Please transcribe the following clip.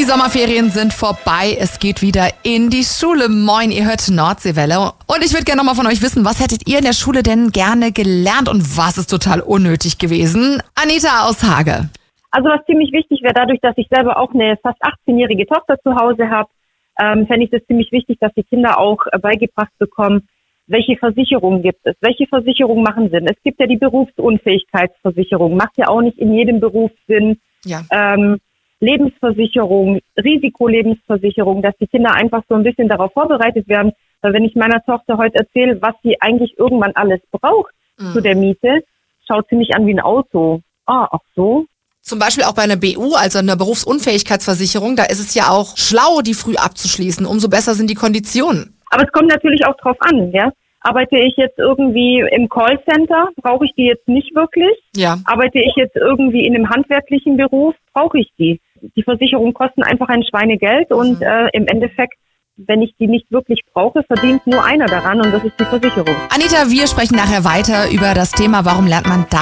Sommerferien sind vorbei. Es geht wieder in die Schule. Moin, ihr hört Nordseewelle. Und ich würde gerne nochmal von euch wissen, was hättet ihr in der Schule denn gerne gelernt und was ist total unnötig gewesen? Anita aus Hage. Also was ziemlich wichtig wäre, dadurch, dass ich selber auch eine fast 18-jährige Tochter zu Hause habe, fände ich das ziemlich wichtig, dass die Kinder auch beigebracht bekommen, welche Versicherungen gibt es, welche Versicherungen machen Sinn. Es gibt ja die Berufsunfähigkeitsversicherung, macht ja auch nicht in jedem Beruf Sinn. Ja. Lebensversicherung, Risikolebensversicherung, dass die Kinder einfach so ein bisschen darauf vorbereitet werden. Weil wenn ich meiner Tochter heute erzähle, was sie eigentlich irgendwann alles braucht zu der Miete, schaut sie mich an wie ein Auto. Ach so. Zum Beispiel auch bei einer BU, also einer Berufsunfähigkeitsversicherung, da ist es ja auch schlau, die früh abzuschließen. Umso besser sind die Konditionen. Aber es kommt natürlich auch drauf an, ja. Arbeite ich jetzt irgendwie im Callcenter, brauche ich die jetzt nicht wirklich. Ja. Arbeite ich jetzt irgendwie in einem handwerklichen Beruf, brauche ich die. Die Versicherungen kosten einfach ein Schweinegeld und im Endeffekt, wenn ich die nicht wirklich brauche, verdient nur einer daran und das ist die Versicherung. Anita, wir sprechen nachher weiter über das Thema, warum lernt man da